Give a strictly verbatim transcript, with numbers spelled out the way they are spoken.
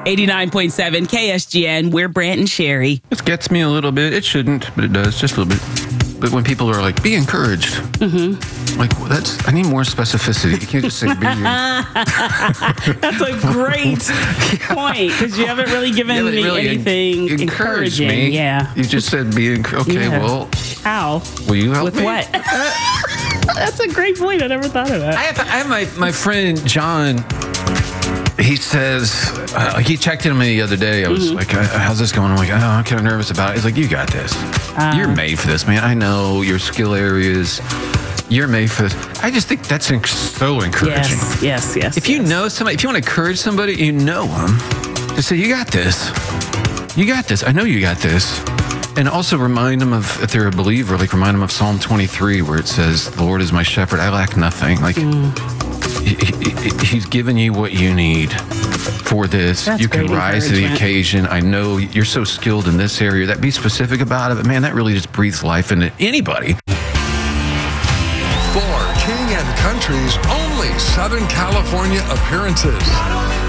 eighty-nine point seven K S G N. We're Brant and Sherry. It gets me a little bit. It shouldn't, but it does, just a little bit. But when people are like, be encouraged, mm-hmm. like, well, that's, I need more specificity. You can't just say be. That's a great yeah. point, because you haven't really given you haven't me really anything en- encouraging. Me. Yeah. You just said be encouraged. Okay, yeah. well. How? Will you help With me? what? That's a great point. I never thought of that. I have, I have my, my friend John. He says, uh, he checked in on me the other day. I was mm-hmm. like, how's this going? I'm like, oh, I'm kind of nervous about it. He's like, you got this. Uh, You're made for this, man. I know your skill areas. You're made for this. I just think that's so encouraging. Yes, yes, yes. If yes. you know somebody, if you want to encourage somebody, you know them, just say, you got this. You got this. I know you got this. And also remind them of, if they're a believer, like remind them of Psalm twenty-three, where it says, the Lord is my shepherd. I lack nothing. Like, mm. he, he, he's given you what you need for this. That's you can rise to the occasion. I know you're so skilled in this area. That be specific about it. But man, that really just breathes life into anybody. For King and Country's only Southern California appearances.